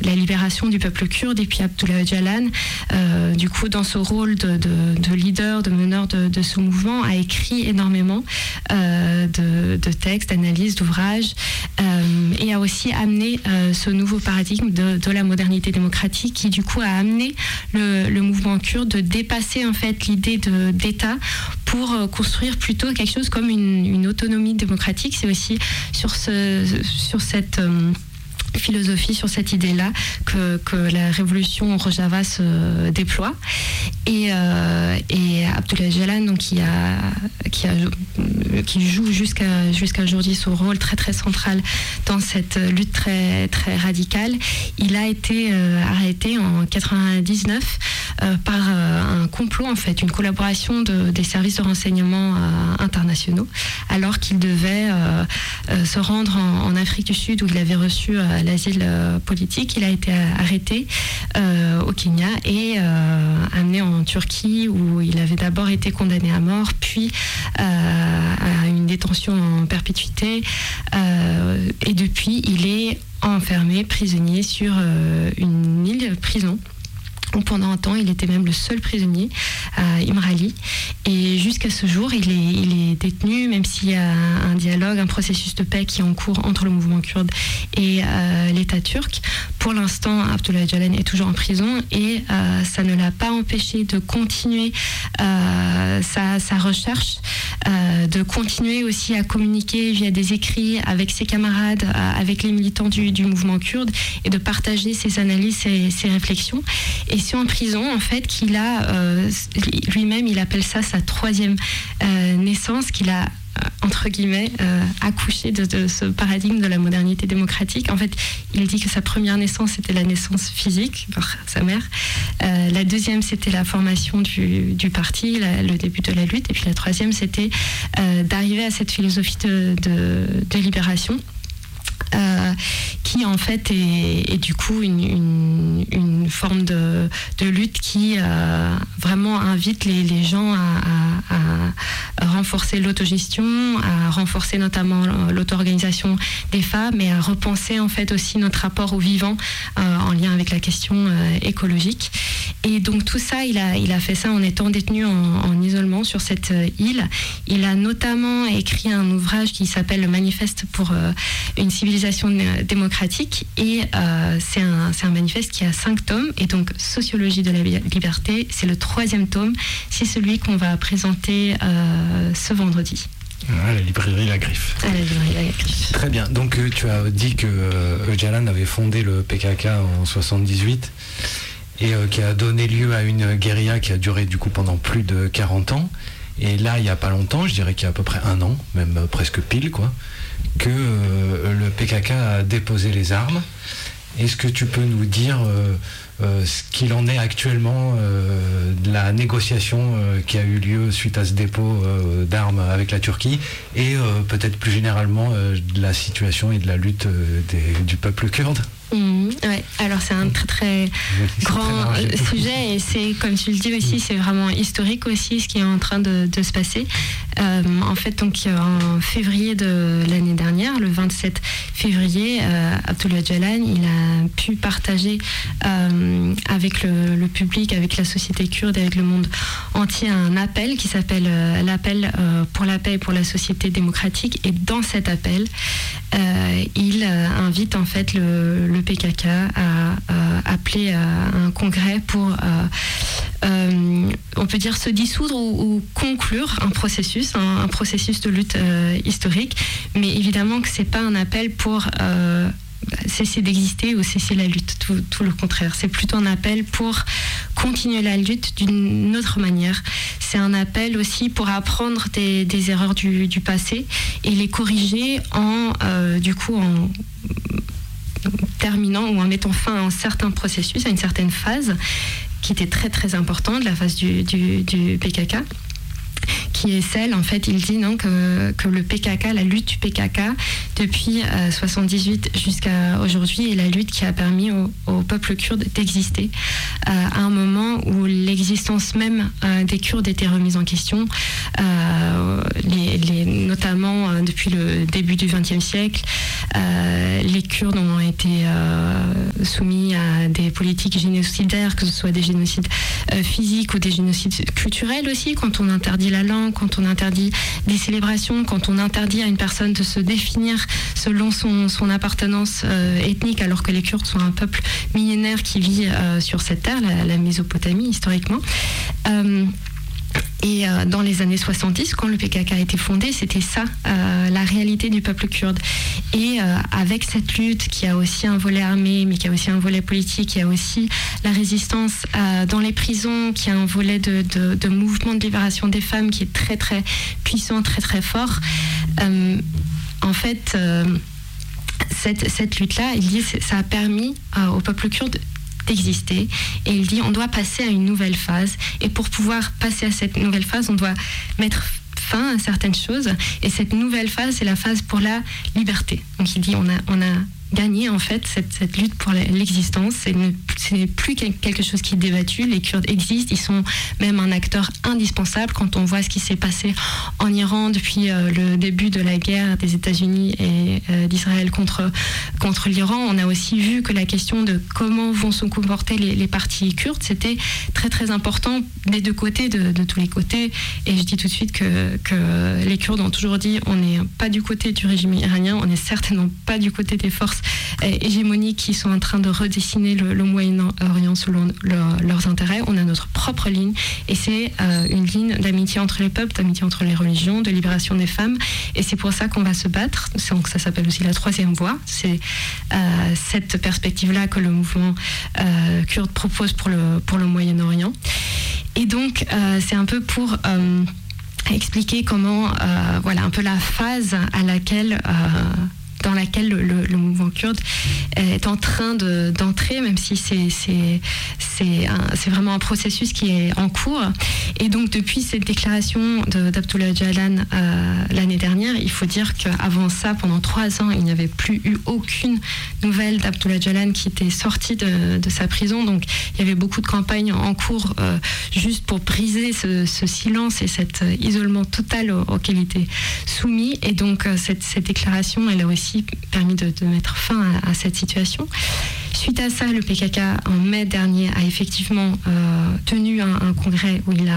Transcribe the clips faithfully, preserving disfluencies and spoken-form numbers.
la libération du peuple kurde. Et puis Abdullah Öcalan, euh, du coup, dans ce rôle de, de, de leader, de meneur de, de ce mouvement, a écrit énormément euh, de, de textes, d'analyses, d'ouvrages, euh, et a aussi amené euh, ce nouveau paradigme de, de la modernité démocratique qui, du coup, a amené le, le mouvement kurde de dépasser en fait l'idée de, d'État pour euh, construire plutôt quelque chose comme une, une autonomie démocratique. C'est aussi sur, ce, sur cette... Euh, philosophie, sur cette idée-là que, que la révolution Rojava se déploie. Et, euh, et Abdullah Öcalan, donc, qui, a, qui, a, qui joue jusqu'à, jusqu'à aujourd'hui ce rôle très très central dans cette lutte très, très radicale, il a été euh, arrêté en quatre-vingt-dix-neuf euh, par euh, un complot, en fait, une collaboration de, des services de renseignement euh, internationaux, alors qu'il devait euh, euh, se rendre en, en Afrique du Sud où il avait reçu euh, l'asile euh, politique. Il a été arrêté euh, au Kenya et euh, amené en Turquie où il avait d'abord été condamné à mort, puis euh, à une détention en perpétuité. Euh, et depuis, il est enfermé, prisonnier sur euh, une île prison. Pendant un temps, il était même le seul prisonnier à Imrali. Et jusqu'à ce jour, il est, il est détenu, même s'il y a un dialogue, un processus de paix qui est en cours entre le mouvement kurde et euh, l'État turc. Pour l'instant, Abdullah Öcalan est toujours en prison et euh, ça ne l'a pas empêché de continuer euh, sa, sa recherche, euh, de continuer aussi à communiquer via des écrits avec ses camarades, euh, avec les militants du, du mouvement kurde, et de partager ses analyses, ses, ses réflexions. Et c'est en prison, en fait, qu'il a, euh, lui-même, il appelle ça sa troisième euh, naissance, qu'il a, entre guillemets, euh, accouché de, de ce paradigme de la modernité démocratique. En fait, il dit que sa première naissance, c'était la naissance physique par sa mère. Euh, la deuxième, c'était la formation du, du parti, la, le début de la lutte. Et puis la troisième, c'était euh, d'arriver à cette philosophie de, de, de libération. Euh, qui en fait est, est du coup une, une, une forme de, de lutte qui euh, vraiment invite les, les gens à, à, à renforcer l'autogestion, à renforcer notamment l'auto-organisation des femmes, et à repenser en fait aussi notre rapport au vivant euh, en lien avec la question euh, écologique. Et donc tout ça, il a, il a fait ça en étant détenu en, en isolement sur cette euh, île. Il a notamment écrit un ouvrage qui s'appelle Le Manifeste pour euh, une civilisation démocratique, et euh, c'est, un, c'est un manifeste qui a cinq tomes, et donc Sociologie de la liberté, c'est le troisième tome, c'est celui qu'on va présenter euh, ce vendredi. À la librairie La Griffe. À la librairie La Griffe. Très bien. Donc euh, tu as dit que euh, Öcalan avait fondé le P K K en soixante-dix-huit et euh, qui a donné lieu à une guérilla qui a duré du coup pendant plus de quarante ans. Et là, il n'y a pas longtemps, je dirais qu'il y a à peu près un an, même euh, presque pile, quoi, que euh, le P K K a déposé les armes. Est-ce que tu peux nous dire euh, euh, ce qu'il en est actuellement euh, de la négociation euh, qui a eu lieu suite à ce dépôt euh, d'armes avec la Turquie, et euh, peut-être plus généralement euh, de la situation et de la lutte euh, des, du peuple kurde ? Mmh, ouais. Alors c'est un très très c'est grand très sujet, et c'est, comme tu le dis aussi, c'est vraiment historique aussi ce qui est en train de, de se passer. Euh, en fait, donc en février de l'année dernière, le vingt-sept février, euh, Abdullah Öcalan, il a pu partager euh, avec le, le public, avec la société kurde, avec le monde entier, un appel qui s'appelle euh, l'appel euh, pour la paix et pour la société démocratique. Et dans cet appel, euh, il euh, invite en fait le, le P K K a euh, appelé à un congrès pour, euh, euh, on peut dire, se dissoudre ou, ou conclure un processus, un, un processus de lutte euh, historique. Mais évidemment que c'est pas un appel pour euh, cesser d'exister ou cesser la lutte, tout, tout le contraire. C'est plutôt un appel pour continuer la lutte d'une autre manière. C'est un appel aussi pour apprendre des, des erreurs du, du passé et les corriger en, euh, du coup, en terminant ou en mettant fin à un certain processus, à une certaine phase qui était très très importante, la phase du, du, du P K K, qui est celle, en fait, il dit non, que, que le P K K, la lutte du P K K, depuis euh, soixante-dix-huit jusqu'à aujourd'hui, est la lutte qui a permis au, au peuple kurde d'exister euh, à un moment où l'existence même euh, des Kurdes était remise en question, euh, les, les, notamment euh, depuis le début du vingtième siècle. Euh, les Kurdes ont été euh, soumis à des politiques génocidaires, que ce soit des génocides euh, physiques ou des génocides culturels aussi, quand on interdit la langue, quand on interdit des célébrations, quand on interdit à une personne de se définir selon son, son appartenance euh, ethnique, alors que les Kurdes sont un peuple millénaire qui vit euh, sur cette terre, la, la Mésopotamie historiquement. Euh, Et euh, dans les années soixante-dix, quand le P K K a été fondé, c'était ça, euh, la réalité du peuple kurde. Et euh, avec cette lutte qui a aussi un volet armé, mais qui a aussi un volet politique, qui a aussi la résistance euh, dans les prisons, qui a un volet de, de, de mouvement de libération des femmes qui est très très puissant, très très fort. Euh, en fait, euh, cette, cette lutte-là, il dit, ça a permis euh, au peuple kurde d'exister, et il dit on doit passer à une nouvelle phase, et pour pouvoir passer à cette nouvelle phase on doit mettre fin à certaines choses, et cette nouvelle phase c'est la phase pour la liberté. Donc il dit on a, on a gagné en fait cette, cette lutte pour l'existence, c'est, ne, c'est plus quelque chose qui est débattu, les Kurdes existent, ils sont même un acteur indispensable. Quand on voit ce qui s'est passé en Iran depuis euh, le début de la guerre des États-Unis et euh, d'Israël contre, contre l'Iran, on a aussi vu que la question de comment vont se comporter les, les partis kurdes, c'était très très important des deux côtés, de, de tous les côtés, et je dis tout de suite que, que les Kurdes ont toujours dit on n'est pas du côté du régime iranien, on n'est certainement pas du côté des forces hégémoniques qui sont en train de redessiner le, le Moyen-Orient selon leur, leurs intérêts. On a notre propre ligne, et c'est euh, une ligne d'amitié entre les peuples, d'amitié entre les religions, de libération des femmes, et c'est pour ça qu'on va se battre. Donc ça s'appelle aussi la troisième voie. C'est euh, cette perspective-là que le mouvement euh, kurde propose pour le, pour le Moyen-Orient. Et donc euh, c'est un peu pour euh, expliquer comment, euh, voilà, un peu la phase à laquelle euh, dans laquelle le, le, le mouvement kurde est en train de, d'entrer, même si c'est, c'est, c'est, un, c'est vraiment un processus qui est en cours. Et donc depuis cette déclaration de, d'Abdullah Öcalan euh, l'année dernière, il faut dire qu'avant ça, pendant trois ans, il n'y avait plus eu aucune nouvelle d'Abdullah Öcalan qui était sorti de, de sa prison. Donc il y avait beaucoup de campagnes en cours euh, juste pour briser ce, ce silence et cet isolement total auquel il était soumis. Et donc cette, cette déclaration, elle a aussi permis de, de mettre fin à, à cette situation. Suite à ça, le P K K, en mai dernier, a effectivement euh, tenu un, un congrès où il a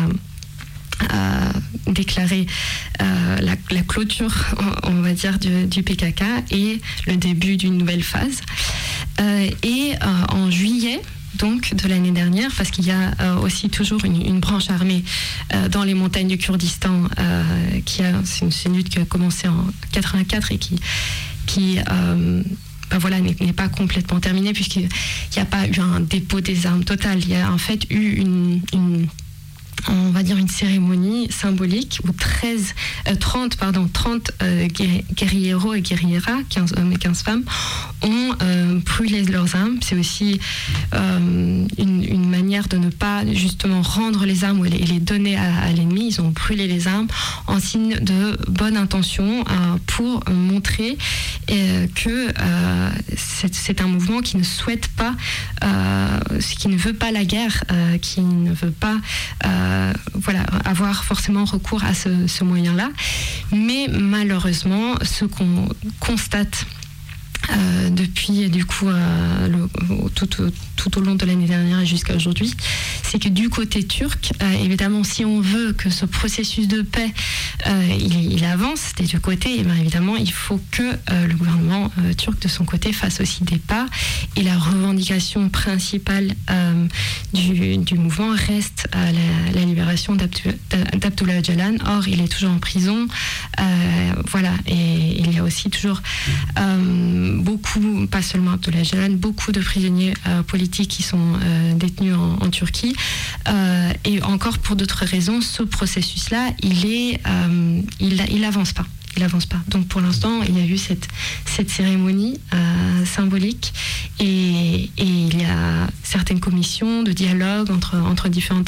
euh, déclaré euh, la, la clôture, on va dire, du, du P K K et le début d'une nouvelle phase. Euh, et euh, en juillet, donc de l'année dernière, parce qu'il y a euh, aussi toujours une, une branche armée euh, dans les montagnes du Kurdistan, euh, qui a, c'est une, c'est une lutte qui a commencé en quatre-vingt-quatre et qui qui euh, ben voilà, n'est, n'est pas complètement terminée, puisqu'il n'y a pas eu un dépôt des armes total. Il y a en fait eu une, une on va dire une cérémonie symbolique où treize, euh, trente, pardon, trente euh, guerrieros et guerrieras, quinze hommes et quinze femmes, ont euh, brûlé leurs armes. C'est aussi euh, une, une manière de ne pas justement rendre les armes ou les, les donner à, à l'ennemi. Ils ont brûlé les armes en signe de bonne intention euh, pour montrer euh, que euh, c'est, c'est un mouvement qui ne souhaite pas, euh, qui ne veut pas la guerre, euh, qui ne veut pas euh, voilà, avoir forcément recours à ce, ce moyen-là. Mais malheureusement, ce qu'on constate Euh, depuis du coup euh, le, tout, tout, tout au long de l'année dernière et jusqu'à aujourd'hui, c'est que du côté turc, euh, évidemment, si on veut que ce processus de paix euh, il, il avance des deux côtés, et bien évidemment il faut que euh, le gouvernement euh, turc de son côté fasse aussi des pas, et la revendication principale euh, du, du mouvement reste euh, la, la libération d'Abdullah Öcalan. Or il est toujours en prison, euh, voilà, et il y a aussi toujours euh, beaucoup, pas seulement Abdullah Öcalan, beaucoup de prisonniers euh, politiques qui sont euh, détenus en, en Turquie. Euh, et encore pour d'autres raisons, ce processus-là, il est, euh, il, il avance pas. Il avance pas. Donc pour l'instant, il y a eu cette, cette cérémonie euh, symbolique, et, et il y a certaines commissions de dialogue entre, entre différentes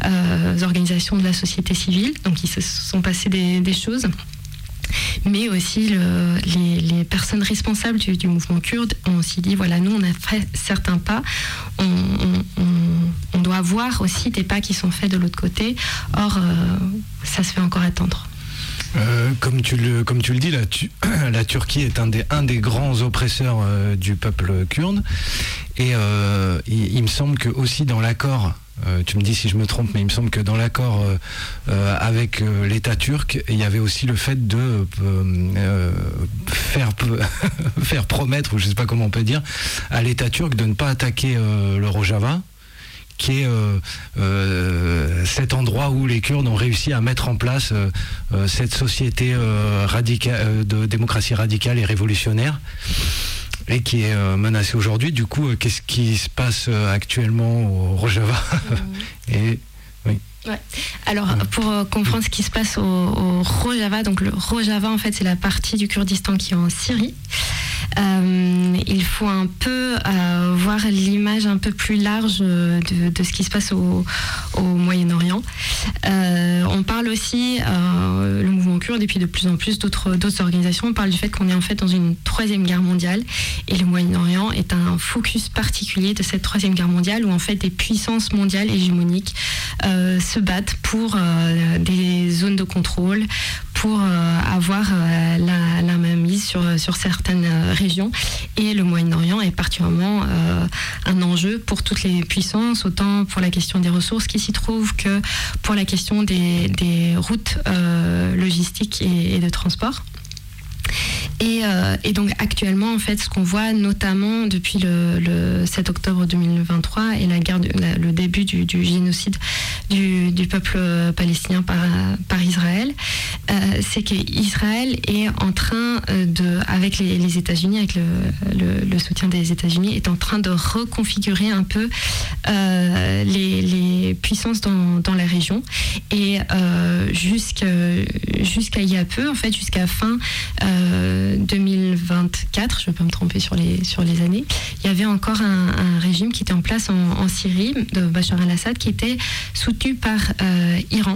euh, organisations de la société civile. Donc, il se sont passées des, des choses. Mais aussi le, les, les personnes responsables du, du mouvement kurde ont aussi dit, voilà, nous on a fait certains pas, on, on, on, on doit voir aussi des pas qui sont faits de l'autre côté, or euh, ça se fait encore attendre. Euh, comme, tu le, comme tu le dis, la, tu, la Turquie est un des, un des grands oppresseurs euh, du peuple kurde, et euh, il, il me semble que aussi dans l'accord, Euh, tu me dis si je me trompe, mais il me semble que dans l'accord euh, euh, avec euh, l'État turc, il y avait aussi le fait de euh, faire, faire promettre, ou je ne sais pas comment on peut dire, à l'État turc de ne pas attaquer euh, le Rojava, qui est euh, euh, cet endroit où les Kurdes ont réussi à mettre en place euh, euh, cette société euh, radica- euh, de démocratie radicale et révolutionnaire, et qui est euh, menacée aujourd'hui. Du coup, euh, qu'est-ce qui se passe euh, actuellement au Rojava mmh. et, oui. Ouais. Alors, mmh. pour euh, comprendre ce qui se passe au, au Rojava, donc le Rojava, en fait, c'est la partie du Kurdistan qui est en Syrie. Euh, il faut un peu euh, voir l'image un peu plus large de, de ce qui se passe au, au Moyen-Orient. Euh, on parle aussi, euh, le mouvement kurde, et puis de plus en plus d'autres, d'autres organisations, on parle du fait qu'on est en fait dans une troisième guerre mondiale, et le Moyen-Orient est un focus particulier de cette troisième guerre mondiale, où en fait des puissances mondiales hégémoniques euh, se battent pour euh, des zones de contrôle, pour euh, avoir euh, la, la mainmise sur, sur certaines euh, régions. Et le Moyen-Orient est particulièrement euh, un enjeu pour toutes les puissances, autant pour la question des ressources qui s'y trouvent que pour la question des, des routes euh, logistiques et, et de transport. Et, euh, et donc actuellement, en fait, ce qu'on voit notamment depuis le, le sept octobre deux mille vingt-trois et la guerre de, la, le début du, du génocide du, du peuple palestinien par, par Israël, euh, c'est qu'Israël est en train de, avec les, les États-Unis, avec le, le, le soutien des États-Unis, est en train de reconfigurer un peu euh, les, les puissances dans, dans la région. Et euh, jusqu'à, jusqu'à il y a peu, en fait, jusqu'à fin euh, deux mille vingt-quatre, je ne vais pas me tromper sur les, sur les années, il y avait encore un, un régime qui était en place en, en Syrie, de Bachar al-Assad, qui était soutenu par euh, Iran.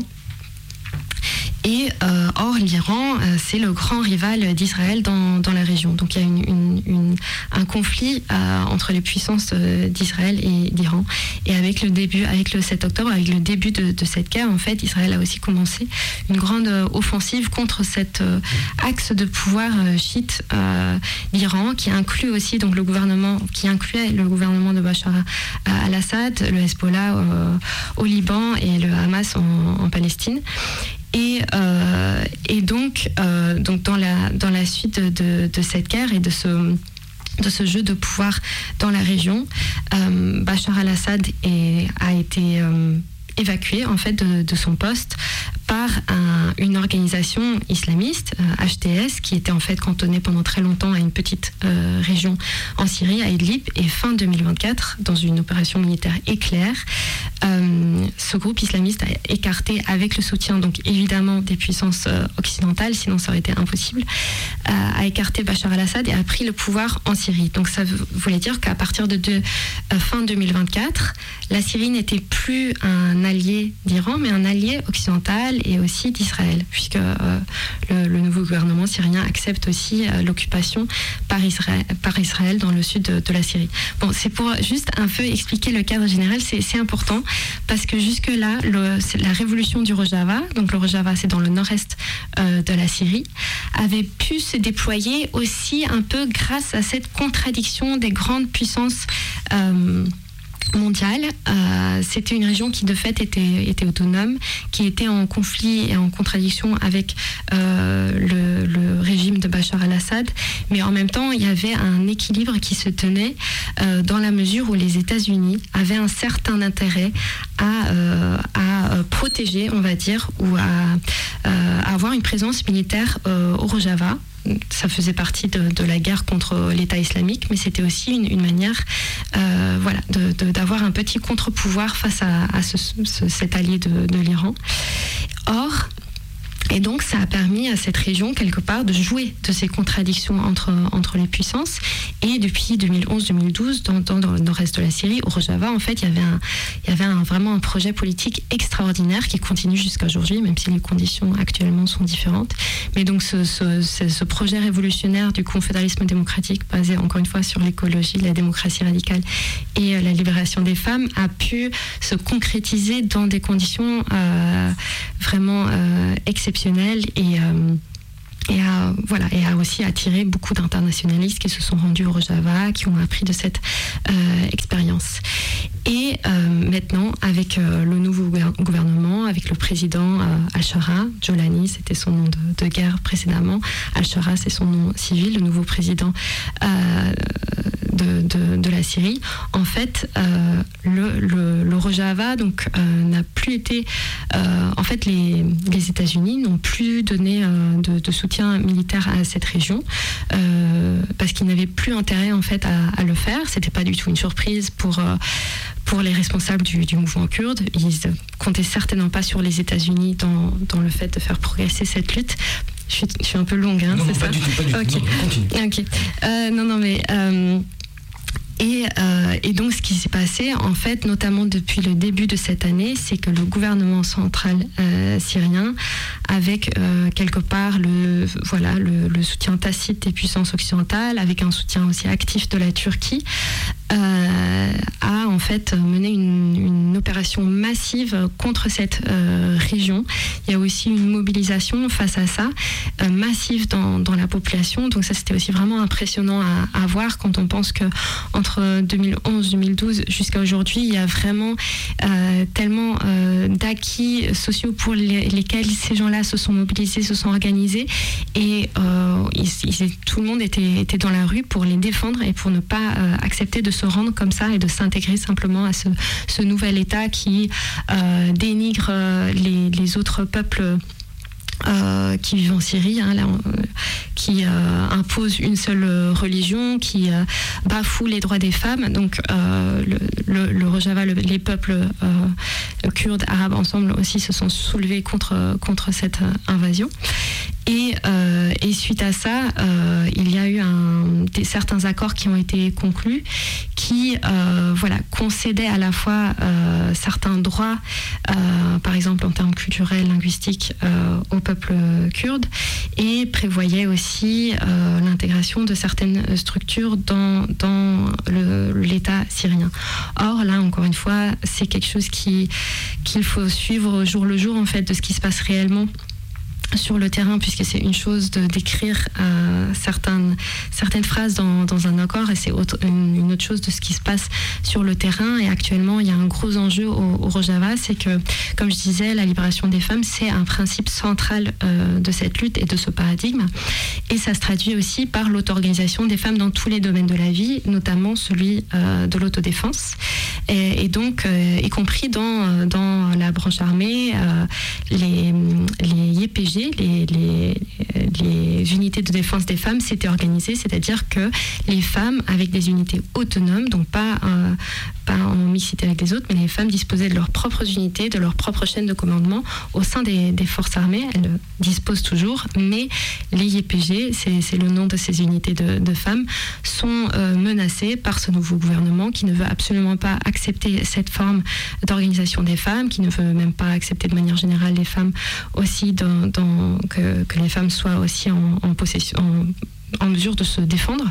Et euh, or, l'Iran, euh, c'est le grand rival d'Israël dans, dans la région. Donc il y a une, une, une, un conflit euh, entre les puissances euh, d'Israël et d'Iran. Et avec le début, avec le sept octobre, avec le début de, de cette guerre, en fait, Israël a aussi commencé une grande euh, offensive contre cet euh, axe de pouvoir euh, chiite euh, d'Iran, qui inclut aussi donc le gouvernement, qui incluait le gouvernement de Bachar al-Assad, le Hezbollah euh, au Liban et le Hamas en, en Palestine. Et, euh, et donc, euh, donc dans, la, dans la suite de, de, de cette guerre et de ce, de ce jeu de pouvoir dans la région, euh, Bachar al-Assad est, a été euh, évacué en fait de, de son poste par un, une organisation islamiste, euh, H T S, qui était en fait cantonnée pendant très longtemps à une petite euh, région en Syrie, à Idlib, et fin deux mille vingt-quatre, dans une opération militaire éclair, euh, ce groupe islamiste a écarté, avec le soutien donc évidemment des puissances euh, occidentales, sinon ça aurait été impossible, euh, a écarté Bachar al-Assad et a pris le pouvoir en Syrie. Donc ça voulait dire qu'à partir de, de euh, fin deux mille vingt-quatre, la Syrie n'était plus un allié d'Iran, mais un allié occidental et aussi d'Israël, puisque euh, le, le nouveau gouvernement syrien accepte aussi euh, l'occupation par Israël, par Israël dans le sud de, de la Syrie. Bon, c'est pour juste un peu expliquer le cadre général, c'est, c'est important, parce que jusque-là, le, c'est la révolution du Rojava, donc le Rojava c'est dans le nord-est euh, de la Syrie, avait pu se déployer aussi un peu grâce à cette contradiction des grandes puissances euh, mondiale. Euh, c'était une région qui de fait était, était autonome, qui était en conflit et en contradiction avec euh, le, le régime de Bachar al-Assad, mais en même temps il y avait un équilibre qui se tenait euh, dans la mesure où les États-Unis avaient un certain intérêt à, euh, à protéger, on va dire, ou à, euh, à avoir une présence militaire euh, au Rojava. Ça faisait partie de, de la guerre contre l'État islamique, mais c'était aussi une, une manière euh, voilà, de, de, d'avoir un petit contre-pouvoir face à, à ce, ce, cet allié de, de l'Iran. Or, Et donc, ça a permis à cette région, quelque part, de jouer de ces contradictions entre, entre les puissances. Et depuis deux mille onze deux mille douze, dans, dans, dans le nord-est de la Syrie, au Rojava, en fait, il y avait, un, il y avait un, vraiment un projet politique extraordinaire qui continue jusqu'à aujourd'hui, même si les conditions actuellement sont différentes. Mais donc, ce, ce, ce, ce projet révolutionnaire du confédéralisme démocratique, basé encore une fois sur l'écologie, la démocratie radicale et la libération des femmes, a pu se concrétiser dans des conditions euh, vraiment euh, exceptionnelles. Et, euh, et, a, voilà, et a aussi attiré beaucoup d'internationalistes qui se sont rendus au Rojava, qui ont appris de cette euh, expérience. Et euh, maintenant, avec euh, le nouveau gouvernement, avec le président euh, Al-Shara, Jolani, c'était son nom de, de guerre précédemment, Al-Shara, c'est son nom civil, le nouveau président euh, de, de, de la Syrie. En fait, euh, le, le, le Rojava donc, euh, n'a plus été... Euh, en fait, les, les États-Unis n'ont plus donné euh, de, de soutien militaire à cette région euh, parce qu'ils n'avaient plus intérêt en fait, à, à le faire. C'était pas du tout une surprise pour... Euh, Pour les responsables du, du mouvement kurde. Ils ne comptaient certainement pas sur les États-Unis dans, dans le fait de faire progresser cette lutte. Je suis, je suis un peu longue, hein, non, c'est non, ça pas du tout, pas du okay. tout. Non, continue. Ok. Euh, non, non, mais... Euh, Et, euh, et donc, ce qui s'est passé, en fait, notamment depuis le début de cette année, c'est que le gouvernement central euh, syrien, avec euh, quelque part le, voilà, le, le soutien tacite des puissances occidentales, avec un soutien aussi actif de la Turquie, euh, a en fait mené une, une opération massive contre cette euh, région. Il y a aussi une mobilisation face à ça, euh, massive dans, dans la population. Donc ça, c'était aussi vraiment impressionnant à, à voir quand on pense que entre deux mille onze deux mille douze jusqu'à aujourd'hui, il y a vraiment euh, tellement euh, d'acquis sociaux pour les, lesquels ces gens-là se sont mobilisés, se sont organisés, et euh, ils, ils, tout le monde était, était dans la rue pour les défendre et pour ne pas euh, accepter de se rendre comme ça et de s'intégrer simplement à ce, ce nouvel État qui euh, dénigre euh, les, les autres peuples Euh, qui vivent en Syrie, hein, là, euh, qui euh, impose une seule religion, qui euh, bafoue les droits des femmes. Donc euh, le, le, le Rojava, le, les peuples euh, kurdes, arabes ensemble aussi se sont soulevés contre, contre cette invasion. Et, euh, et suite à ça, euh, il y a eu un, des, certains accords qui ont été conclus qui euh, voilà, concédaient à la fois euh, certains droits, euh, par exemple en termes culturels, linguistiques, euh, au peuple kurde, et prévoyaient aussi euh, l'intégration de certaines structures dans, dans le, l'État syrien. Or, là, encore une fois, c'est quelque chose qui, qu'il faut suivre jour le jour, en fait, de ce qui se passe réellement sur le terrain, puisque c'est une chose de d'écrire euh, certaines, certaines phrases dans, dans un accord, et c'est autre, une, une autre chose de ce qui se passe sur le terrain. Et actuellement, il y a un gros enjeu au, au Rojava, c'est que, comme je disais, la libération des femmes, c'est un principe central euh, de cette lutte et de ce paradigme. Et ça se traduit aussi par l'auto-organisation des femmes dans tous les domaines de la vie, notamment celui euh, de l'autodéfense. Et, et donc, euh, y compris dans, dans la branche armée, euh, les, les Y P G, Les, les, les unités de défense des femmes s'étaient organisées, c'est-à-dire que les femmes avec des unités autonomes, donc pas, euh, pas en mixité avec les autres, mais les femmes disposaient de leurs propres unités, de leur propre chaîne de commandement au sein des, des forces armées. Elles disposent toujours, mais les Y P G, c'est, c'est le nom de ces unités de, de femmes, sont euh, menacées par ce nouveau gouvernement qui ne veut absolument pas accepter cette forme d'organisation des femmes, qui ne veut même pas accepter de manière générale les femmes aussi dans, dans Que, que les femmes soient aussi en, en possession, en, en mesure de se défendre.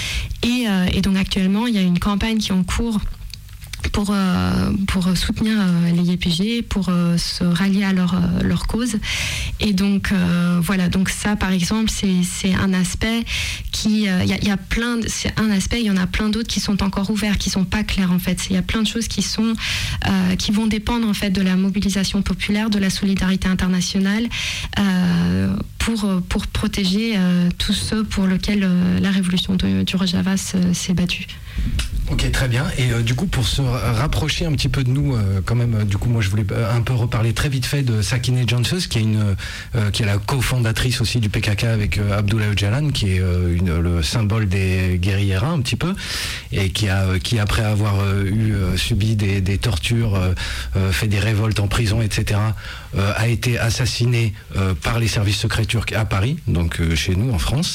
Et, euh, et donc actuellement, il y a une campagne qui est en cours pour, euh, pour soutenir euh, les Y P G, pour euh, se rallier à leur, euh, leur cause. Et donc, euh, voilà, donc ça, par exemple, c'est, c'est un aspect qui... Il euh, y, y a plein... De, c'est un aspect, il y en a plein d'autres qui sont encore ouverts, qui ne sont pas clairs, en fait. Il y a plein de choses qui sont... Euh, qui vont dépendre, en fait, de la mobilisation populaire, de la solidarité internationale, euh, pour, pour protéger euh, tous ceux pour lesquels euh, la révolution de, du Rojava s'est battue. Ok, très bien. Et euh, du coup, pour se rapprocher un petit peu de nous, euh, quand même, euh, du coup, moi, je voulais un peu reparler très vite fait de Sakineh Jansus, qui est une, euh, qui est la cofondatrice aussi du P K K avec euh, Abdullah Öcalan, qui est euh, une, le symbole des guérilleras un petit peu, et qui a, qui après avoir euh, eu euh, subi des, des tortures, euh, euh, fait des révoltes en prison, et cetera, euh, a été assassinée euh, par les services secrets turcs à Paris, donc euh, chez nous en France.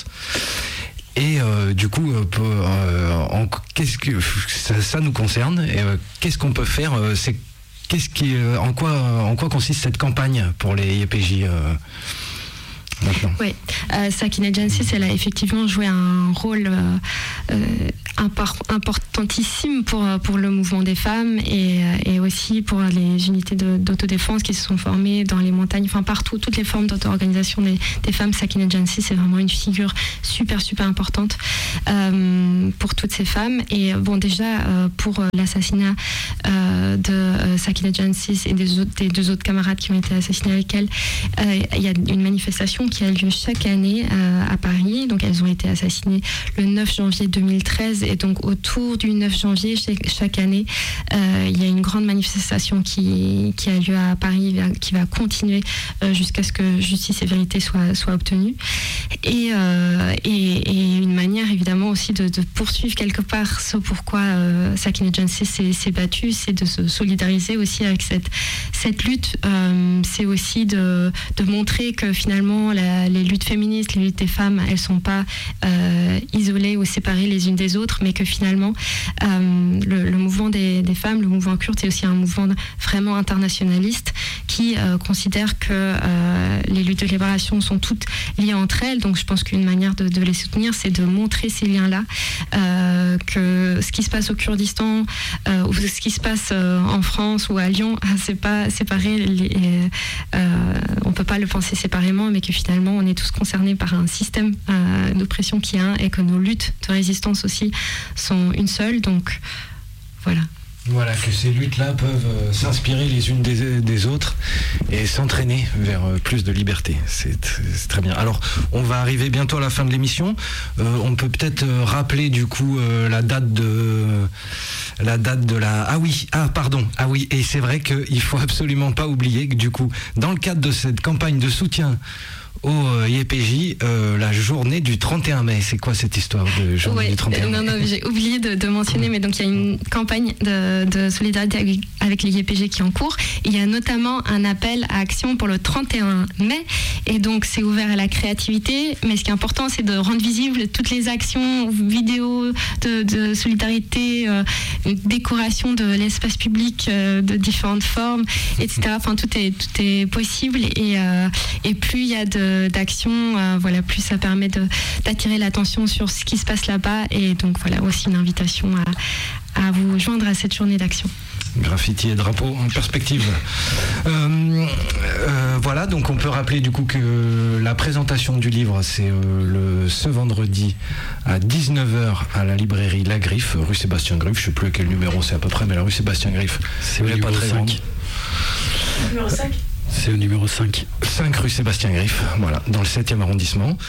Et euh, du coup, euh, euh, en, qu'est-ce que ça, ça nous concerne et, euh, qu'est-ce qu'on peut faire euh, c'est, qu'est-ce qui, euh, en, quoi, en quoi consiste cette campagne pour les Y P J euh, maintenant? Oui, euh, Sakineh Jansus, elle a effectivement joué un rôle euh, euh, impor- importantissime pour, pour le mouvement des femmes et, et aussi pour les unités de, d'autodéfense qui se sont formées dans les montagnes, enfin partout, toutes les formes d'auto-organisation des, des femmes. Sakineh Jansus, c'est vraiment une figure super, super importante euh, pour toutes ces femmes. Et bon, déjà, euh, pour l'assassinat euh, de euh, Sakineh Jansus et des, autres, des deux autres camarades qui ont été assassinés avec elle, euh, il y a une manifestation qui a lieu chaque année euh, à Paris. Donc elles ont été assassinées le neuf janvier deux mille treize et donc autour du neuf janvier chaque, chaque année euh, il y a une grande manifestation qui, qui a lieu à Paris, qui va continuer euh, jusqu'à ce que justice et vérité soient, soient obtenues et, euh, et, et une manière évidemment aussi de, de poursuivre quelque part ce pourquoi euh, Sakineh Jansus s'est, s'est battue, c'est de se solidariser aussi avec cette, cette lutte. Euh, c'est aussi de, de montrer que finalement La, les luttes féministes, les luttes des femmes, elles ne sont pas euh, isolées ou séparées les unes des autres, mais que finalement, euh, le, le mouvement des, des femmes, le mouvement kurde, c'est aussi un mouvement vraiment internationaliste qui euh, considère que euh, les luttes de libération sont toutes liées entre elles. Donc je pense qu'une manière de, de les soutenir, c'est de montrer ces liens-là, euh, que ce qui se passe au Kurdistan euh, ou ce qui se passe euh, en France ou à Lyon, c'est pas séparé. Les, euh, on ne peut pas le penser séparément, mais que finalement on est tous concernés par un système euh, d'oppression qui est un et que nos luttes de résistance aussi sont une seule. Donc voilà. Voilà, que ces luttes-là peuvent euh, s'inspirer les unes des, des autres et s'entraîner vers euh, plus de liberté. C'est, c'est très bien. Alors, on va arriver bientôt à la fin de l'émission. Euh, on peut peut-être euh, rappeler du coup euh, la date de la date de la. Ah oui, ah pardon, ah oui. Et c'est vrai qu'il faut absolument pas oublier que du coup, dans le cadre de cette campagne de soutien au euh, Y P J, euh, la journée du trente et un mai. C'est quoi cette histoire de journée ouais, du trente et un mai? Non, non, j'ai oublié de, de mentionner, mais donc il y a une campagne de, de solidarité avec, avec les Y P G qui est en cours. Il y a notamment un appel à action pour le trente et un mai, et donc c'est ouvert à la créativité, mais ce qui est important, c'est de rendre visibles toutes les actions, vidéos de, de solidarité, euh, décoration de l'espace public euh, de différentes formes, et cetera. Enfin, tout est, tout est possible, et, euh, et plus il y a de d'action, euh, voilà, plus ça permet de, d'attirer l'attention sur ce qui se passe là-bas, et donc voilà, aussi une invitation à, à vous joindre à cette journée d'action. Graffiti et drapeau en perspective. Euh, euh, voilà, donc on peut rappeler du coup que la présentation du livre, c'est euh, le, ce vendredi à dix-neuf heures à la librairie La Griffe, rue Sébastien Griffe. Je ne sais plus à quel numéro c'est à peu près, mais la rue Sébastien Griffe, c'est au numéro cinq. Numéro cinq C'est au numéro cinq. cinq rue Sébastien Griffe, voilà, dans le septième arrondissement.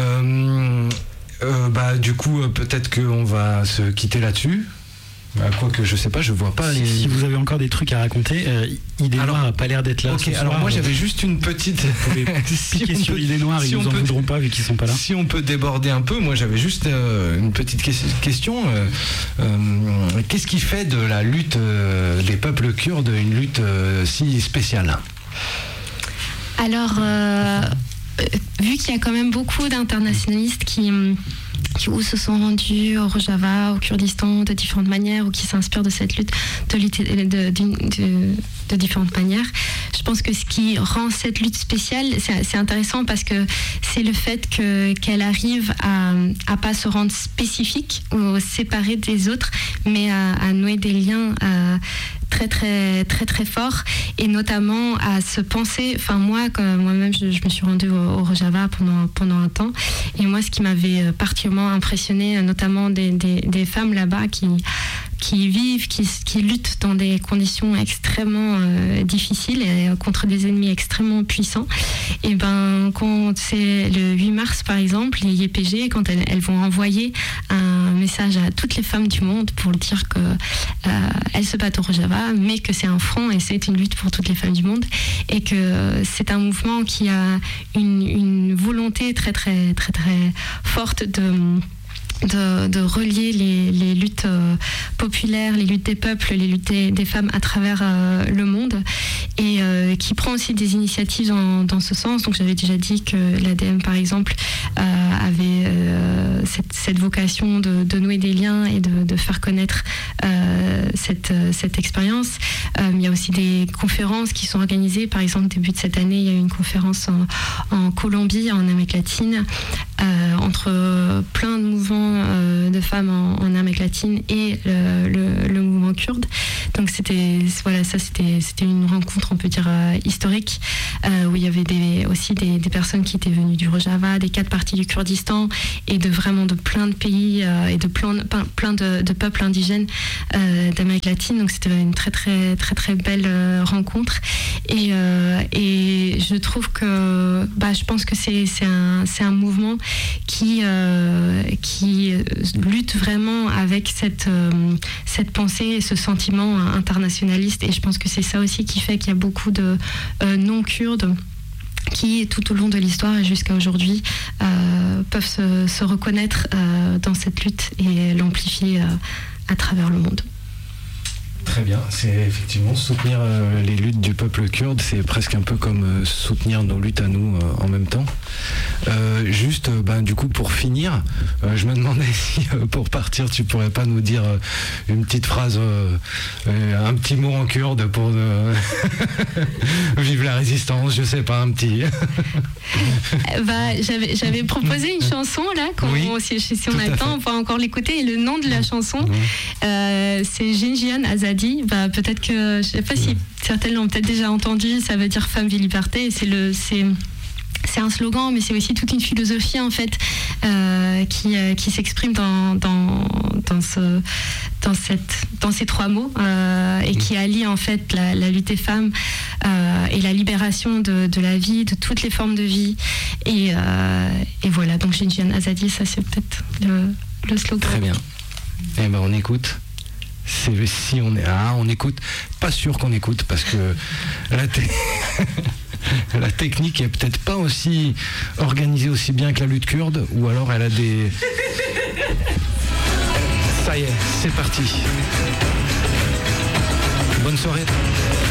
Euh, euh, bah, du coup, euh, peut-être qu'on va se quitter là-dessus. Bah, quoique, je sais pas, je vois pas. Si, les... si vous avez encore des trucs à raconter, euh, Idée Noire n'a pas l'air d'être là. Ok, alors moi j'avais juste une petite. Vous pouvez si piquer sur Idée Noire, si ils nous en peut... voudront pas vu qu'ils sont pas là. Si on peut déborder un peu, moi j'avais juste euh, une petite question. Euh, euh, qu'est-ce qui fait de la lutte euh, des peuples kurdes une lutte euh, si spéciale? Alors, euh, vu qu'il y a quand même beaucoup d'internationalistes qui, qui ou se sont rendus au Rojava, au Kurdistan, de différentes manières, ou qui s'inspirent de cette lutte de, de, de, de, de différentes manières, je pense que ce qui rend cette lutte spéciale, c'est, c'est intéressant parce que c'est le fait que, qu'elle arrive à ne pas se rendre spécifique ou séparée des autres, mais à, à nouer des liens à, très très très très fort, et notamment à se penser, enfin moi comme moi-même je, je me suis rendue au, au Rojava pendant pendant un temps, et moi ce qui m'avait particulièrement impressionnée, notamment des, des, des femmes là-bas qui qui y vivent, qui, qui luttent dans des conditions extrêmement euh, difficiles et contre des ennemis extrêmement puissants. Et ben, quand c'est le huit mars, par exemple, les Y P G, quand elles, elles vont envoyer un message à toutes les femmes du monde pour dire que euh, elles se battent au Rojava, mais que c'est un front et c'est une lutte pour toutes les femmes du monde, et que c'est un mouvement qui a une, une volonté très très très très forte de De, de relier les, les luttes euh, populaires, les luttes des peuples, les luttes des, des femmes à travers euh, le monde, et euh, qui prend aussi des initiatives dans, dans ce sens. Donc j'avais déjà dit que l'A D M, par exemple, euh, avait euh, cette, cette vocation de, de nouer des liens et de, de faire connaître euh, cette, cette expérience. Euh, il y a aussi des conférences qui sont organisées. Par exemple, début de cette année, il y a eu une conférence en, en Colombie, en Amérique latine, euh, entre plein de mouvements de femmes en, en Amérique latine et le, le, le mouvement kurde. Donc c'était voilà, ça c'était c'était une rencontre, on peut dire euh, historique, euh, où il y avait des, aussi des, des personnes qui étaient venues du Rojava, des quatre parties du Kurdistan et de vraiment de plein de pays euh, et de plein, plein de, de peuples indigènes euh, d'Amérique latine. Donc c'était une très très très très belle euh, rencontre, et euh, et je trouve que bah je pense que c'est c'est un c'est un mouvement qui euh, qui lutte vraiment avec cette, euh, cette pensée et ce sentiment internationaliste. Et je pense que c'est ça aussi qui fait qu'il y a beaucoup de euh, non-kurdes qui, tout au long de l'histoire et jusqu'à aujourd'hui, euh, peuvent se, se reconnaître euh, dans cette lutte et l'amplifier euh, à travers le monde. Très bien, c'est effectivement soutenir euh, les luttes du peuple kurde, c'est presque un peu comme euh, soutenir nos luttes à nous euh, en même temps. Euh, juste, euh, ben, du coup, pour finir, euh, je me demandais si euh, pour partir, tu pourrais pas nous dire euh, une petite phrase, euh, euh, un petit mot en kurde pour euh, vive la résistance, je sais pas, un petit. bah, j'avais, j'avais proposé une chanson là, quand oui, on, si, si on a le temps, on pourra encore l'écouter. Et le nom de la chanson, oui. euh, c'est Jinjian Azadi. Bah, peut-être que, je sais pas si certaines l'ont peut-être déjà entendu, ça veut dire femme, vie, liberté, et c'est le, c'est, c'est un slogan, mais c'est aussi toute une philosophie en fait euh, qui, euh, qui s'exprime dans, dans, dans, ce, dans, cette, dans ces trois mots euh, et qui allie en fait la, la lutte des femmes euh, et la libération de, de la vie, de toutes les formes de vie, et, euh, et voilà, donc Jinjian Azadi, ça c'est peut-être le, le slogan. Très bien, et ben on écoute. C'est si on est ah on écoute, pas sûr qu'on écoute parce que la, te- la technique est peut-être pas aussi organisée aussi bien que la lutte kurde, ou alors elle a des. Ça y est, c'est parti. Bonne soirée.